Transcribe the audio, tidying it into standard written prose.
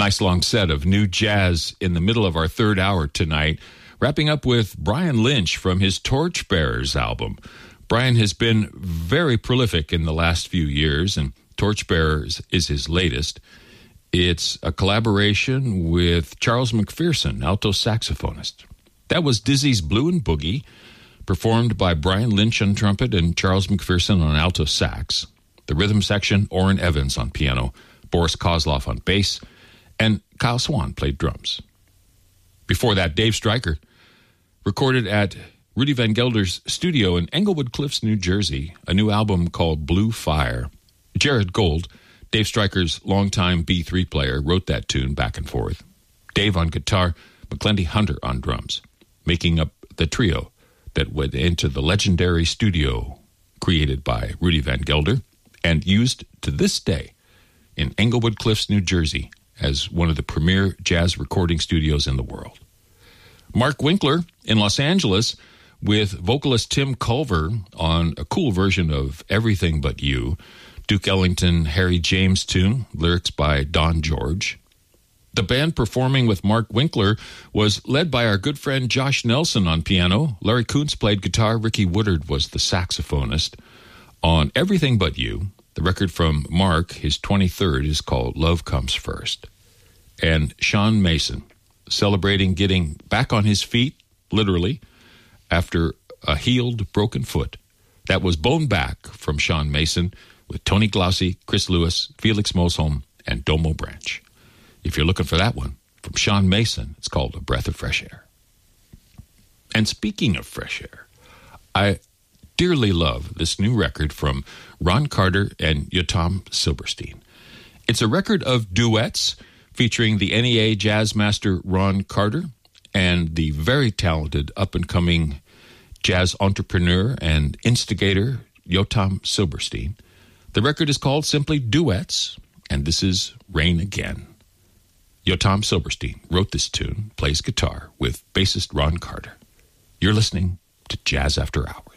Nice long set of new jazz in the middle of our third hour tonight, wrapping up with Brian Lynch from his Torchbearers album. Brian has been very prolific in the last few years, and Torchbearers is his latest. It's a collaboration with Charles McPherson, alto saxophonist. That was Dizzy's Blue and Boogie, performed by Brian Lynch on trumpet and Charles McPherson on alto sax. The rhythm section, Orrin Evans on piano, Boris Kozloff on bass, and Kyle Swan played drums. Before that, Dave Stryker recorded at Rudy Van Gelder's studio in Englewood Cliffs, New Jersey, a new album called Blue Fire. Jared Gold, Dave Stryker's longtime B3 player, wrote that tune back and forth. Dave on guitar, McClendy Hunter on drums, making up the trio that went into the legendary studio created by Rudy Van Gelder and used to this day in Englewood Cliffs, New Jersey, as one of the premier jazz recording studios in the world. Mark Winkler in Los Angeles with vocalist Tim Culver on a cool version of Everything But You, Duke Ellington, Harry James tune, lyrics by Don George. The band performing with Mark Winkler was led by our good friend Josh Nelson on piano. Larry Kuntz played guitar. Ricky Woodard was the saxophonist. On Everything But You, the record from Mark, his 23rd, is called Love Comes First. And Sean Mason, celebrating getting back on his feet, literally, after a healed, broken foot. That was Bone Back from Sean Mason with Tony Glaucy, Chris Lewis, Felix Mosholm, and Domo Branch. If you're looking for that one, from Sean Mason, it's called A Breath of Fresh Air. And speaking of fresh air, I dearly love this new record from Ron Carter and Yotam Silberstein. It's a record of duets featuring the NEA jazz master Ron Carter and the very talented up-and-coming jazz entrepreneur and instigator Yotam Silberstein. The record is called simply Duets, and this is Rain Again. Yotam Silberstein wrote this tune, plays guitar with bassist Ron Carter. You're listening to Jazz After Hours.